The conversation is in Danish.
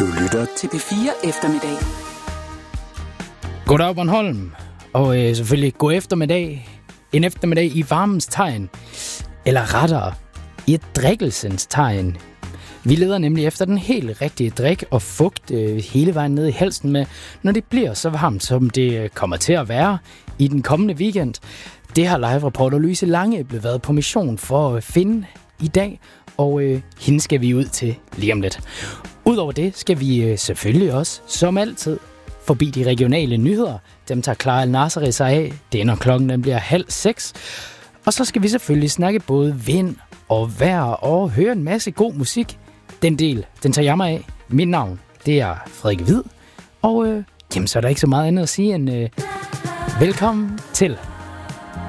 lytter til P4 Eftermiddag. Goddag Bornholm, og selvfølgelig god eftermiddag. En eftermiddag i varmens tegn, eller rettere, i et drikkelsens tegn. Vi leder nemlig efter den helt rigtige drik og fugt hele vejen ned i halsen med, når det bliver så varmt, som det kommer til at være i den kommende weekend. Det har live-reporter Louise Lange været på mission for at finde i dag, og hende skal vi ud til lige om lidt. Udover det skal vi selvfølgelig også, som altid, forbi de regionale nyheder. Dem tager Clara El-Nasri sig af. Det er når klokken den bliver 5:30. Og så skal vi selvfølgelig snakke både vind og vejr og høre en masse god musik. Den del, den tager jeg mig af. Mit navn, det er Frederik Hvid. Og jamen, så er der ikke så meget andet at sige end velkommen til.